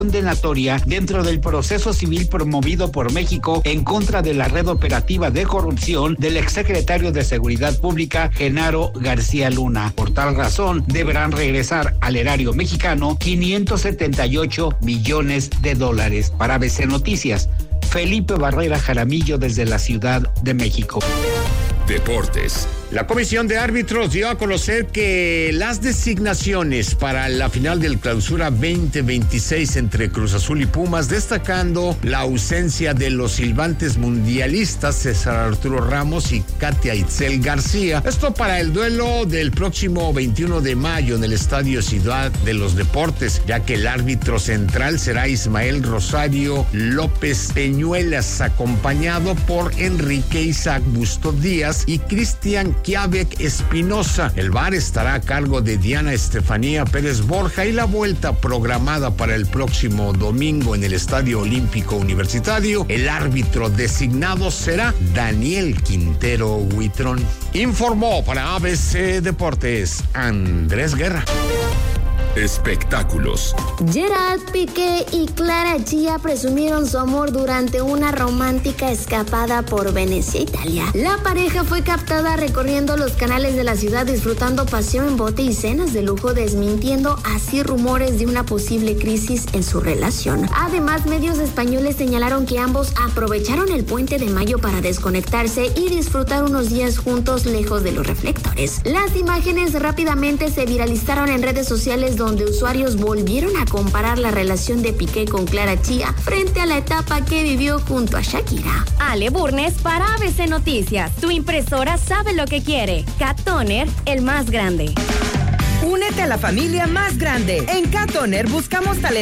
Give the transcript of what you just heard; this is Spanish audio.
condenatoria dentro del proceso civil promovido por México en contra de la red operativa de corrupción del exsecretario de Seguridad Pública, Genaro García Luna. Por tal razón, deberán regresar al erario mexicano 578 millones de dólares. Para ABC Noticias, Felipe Barrera Jaramillo desde la Ciudad de México. Deportes. La Comisión de Árbitros dio a conocer que las designaciones para la final del Clausura 2026 entre Cruz Azul y Pumas, destacando la ausencia de los silbantes mundialistas César Arturo Ramos y Katia Itzel García. Esto para el duelo del próximo 21 de mayo en el Estadio Ciudad de los Deportes, ya que el árbitro central será Ismael Rosario López Peñuelas, acompañado por Enrique Isaac Bustos Díaz y Cristian Kiavek Espinosa. El VAR estará a cargo de Diana Estefanía Pérez Borja y la vuelta programada para el próximo domingo en el Estadio Olímpico Universitario. El árbitro designado será Daniel Quintero Huitrón. Informó para ABC Deportes Andrés Guerra. Espectáculos. Gerard Piqué y Clara Chia presumieron su amor durante una romántica escapada por Venecia, Italia. La pareja fue captada recorriendo los canales de la ciudad disfrutando paseo en bote y cenas de lujo, desmintiendo así rumores de una posible crisis en su relación. Además, medios españoles señalaron que ambos aprovecharon el puente de mayo para desconectarse y disfrutar unos días juntos lejos de los reflectores. Las imágenes rápidamente se viralizaron en redes sociales, donde usuarios volvieron a comparar la relación de Piqué con Clara Chia frente a la etapa que vivió junto a Shakira. Ale Burnes para ABC Noticias. Tu impresora sabe lo que quiere. Cat Toner, el más grande. Únete a la familia más grande. En Cat Toner buscamos talento